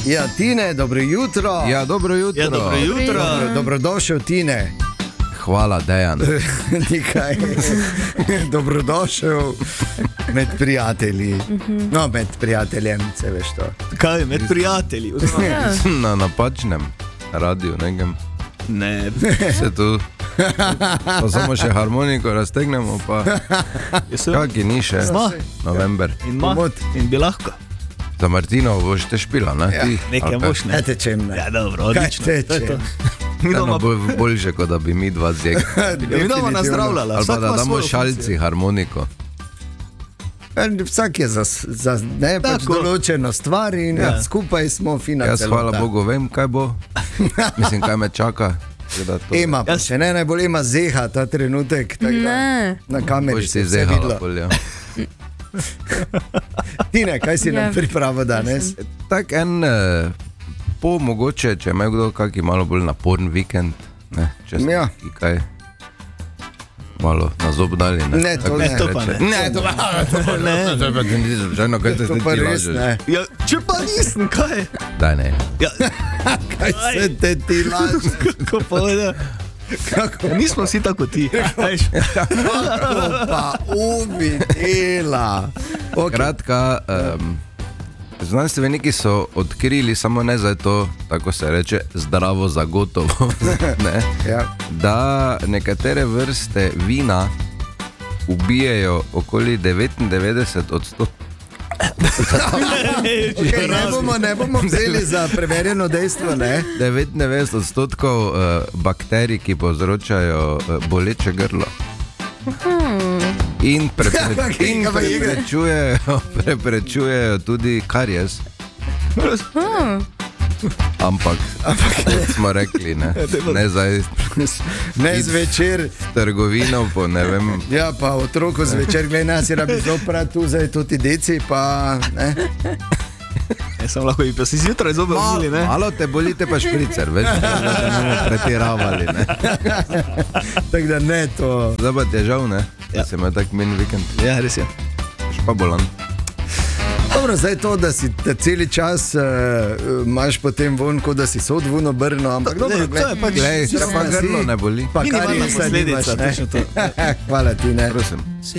Ja, Tine, dobro jutro. Ja, dobro jutro. Ja, dobro jutro. Dobrodošel, Tine. Hvala, Dejan. Nikaj. Dobrodošel med prijatelji. No, med prijateljem, se veš to. Kaj, med prijatelji? Na napačnem radiju, nekem. Ne, Se tu. Pa samo še harmoniko raztegnemo, pa kaki ni še. Zma. November. In bi lahko. Za Martinovo boš te špila, ne? Ja, Ti? Nekaj boš, ne? Ne tečem, ne. Ja, dobro, odlično. Kaj To je to. tečem? Mi Eno bomo boljše, kot da bi mi dva zjekli. bomo nazdravljala. Ali pa Vsak da ima damo svojo šalci harmoniko. Vsak je za ne, pač Tako. določeno stvar in Ja. skupaj smo fina Jaz, celota. hvala Bogu, vem, kaj bo. Mislim, kaj me čaka. Seveda to- Ema, pa Jaz- še ne najbolj ima zeha ta trenutek. Tako da Ne. na kameri Boš se si vse zehala, videlo. polja. Tine, kaj si nam pripravil danes? Tak en, po mogoče, če ima kdo kaki malo bolj naporen vikend, ne, če ste Ja. ki kaj malo na zob dali, ne. Ne, to Tako ne. se To pa reče. ne. Ne, to pa ne. To pa ni zvečajno, kaj te To pa ti res lažeš. ne. Ja, če pa nisem, kaj? Daj ne. Ja, Kaj se te ti lažeš? kako poveda? Kako Ja, nismo vsi tako ti. Veš. pa uvidela? Okay. Kratka, znanstveniki so odkrili, samo ne za to, tako se reče, zdravo zagotovo, ne, Ja. da nekatere vrste vina ubijajo okoli 99%. Okay, ne bomo vzeli za preverjeno dejstvo, ne? 99% bakterij, ki povzročajo boleče grlo. In preprečujejo tudi karies. Ampak kot smo rekli, ne zdaj Ne zvečer. trgovino po ne vem. Ja, pa otroku zvečer, gledaj, nas je rabi zoprat tu, zdaj tudi deci, pa ne. Ja, sem lahko pa si zjutraj zobe umili, ne? Malo te bolite pa špricer, veš, da ne bomo pretiravali, ne. Tako da ne to. Zdaj pa ti je žal, ne, Ja. da se ima tak min vikend, Ja, res je. pa bolan. Dobro, zdaj to, da si da celi čas imaš potem von, kot da si sod vuno brno, ampak dobro, Ne, to je pač Glej, čisto pa si, grlo ne boli. pa Minimalna kariesa posledica, nimaš, ne. točno to. Hvala ti, ne. Prosim.